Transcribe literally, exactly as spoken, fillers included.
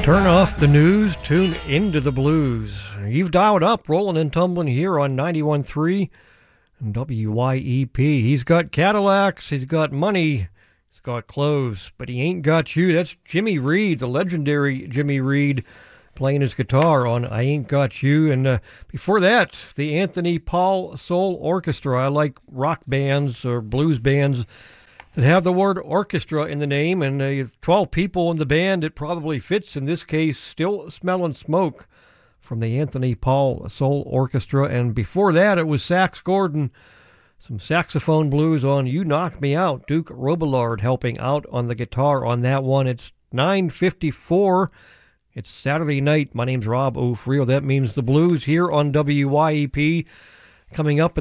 Turn off the news, tune into the blues. You've dialed up, rolling and tumbling here on ninety-one point three W Y E P. He's got Cadillacs, he's got money, he's got clothes, but he ain't got you. That's Jimmy Reed, the legendary Jimmy Reed, playing his guitar on I Ain't Got You. And uh, before that, the Anthony Paul Soul Orchestra. I like rock bands or blues bands that have the word orchestra in the name, and uh, twelve people in the band, it probably fits. In this case, Still Smelling Smoke from the Anthony Paul Soul Orchestra. And before that, it was Sax Gordon, some saxophone blues on You Knock Me Out. Duke Robillard helping out on the guitar on that one. It's nine fifty-four. It's Saturday night. My name's Rob O'Friel. That means the blues here on W Y E P. Coming up